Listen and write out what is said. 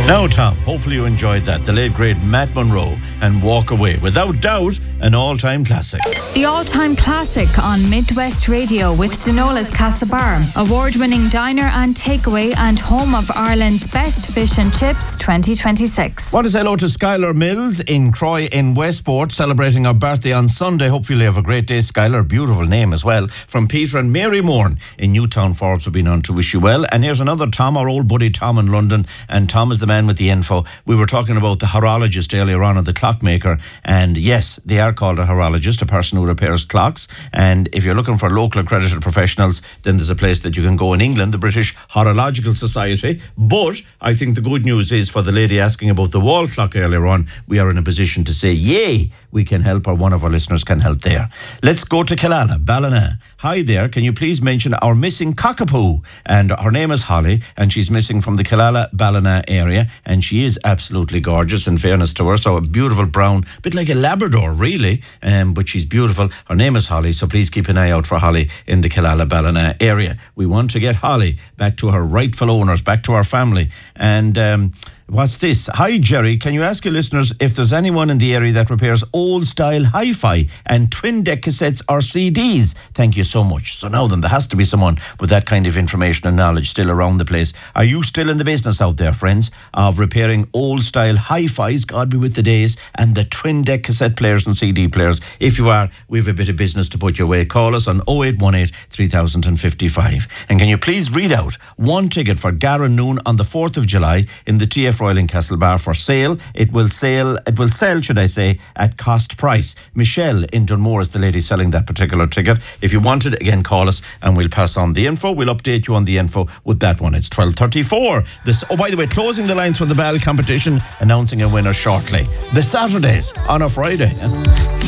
Now, Tom, hopefully you enjoyed that. The late, great Matt Monro and Walk Away. Without doubt, an all-time classic. The all-time classic on Midwest Radio with Denola's Castlebar, award-winning diner and takeaway and home of Ireland's best fish and chips 2026. Want to say hello to Skylar Mills in Croy in Westport, celebrating our birthday on Sunday. Hopefully you have a great day, Skylar. Beautiful name as well. From Peter and Mary Mourne in Newtown, Forbes, have been on to wish you well. And here's another Tom, our old buddy Tom in London. And Tom is the man with the info. We were talking about the horologist earlier on, the clockmaker. And yes, they are called a horologist, a person who repairs clocks. And if you're looking for local accredited professionals, then there's a place that you can go in England, the British Horological Society. But I think the good news is, for the lady asking about the wall clock earlier on, we are in a position to say, yay, we can help, or one of our listeners can help there. Let's go to Killala, Ballina. Hi there, can you please mention our missing cockapoo? And her name is Holly, and she's missing from the Killala, Ballina area, and she is absolutely gorgeous, in fairness to her. So a beautiful brown, bit like a Labrador, really, but she's beautiful. Her name is Holly, so please keep an eye out for Holly in the Killala, Ballina area. We want to get Holly back to her rightful owners, back to our family. And what's this? Hi, Jerry. Can you ask your listeners if there's anyone in the area that repairs old-style hi-fi and twin-deck cassettes or CDs? Thank you so much. So now then, there has to be someone with that kind of information and knowledge still around the place. Are you still in the business out there, friends, of repairing old-style hi-fis, God be with the days, and the twin-deck cassette players and CD players? If you are, we have a bit of business to put your way. Call us on 0818 3055. And can you please read out one ticket for Garran Noon on the 4th of July in the TF Royal in Castlebar for sale. It will sell, should I say, at cost price. Michelle in Dunmore is the lady selling that particular ticket. If you want it, again, call us and we'll pass on the info. We'll update you on the info with that one. It's 12:34. By the way, closing the lines for the Ball competition, announcing a winner shortly. The Saturdays on a Friday.